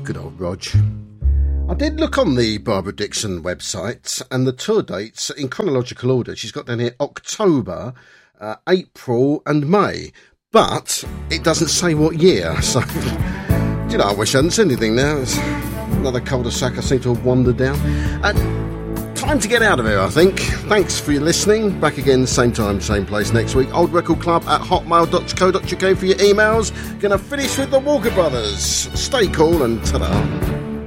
Good old Rog. I did look on the Barbara Dickson website, and the tour dates in chronological order. She's got down here October, April and May, but it doesn't say what year. So, you know, I wish I hadn't said anything now. It's another cul-de-sac I seem to have wandered down. Time to get out of here, I think. Thanks for your listening. Back again, same time, same place next week. oldrecordclub@hotmail.co.uk for your emails. Gonna finish with the Walker Brothers. Stay cool and ta-da.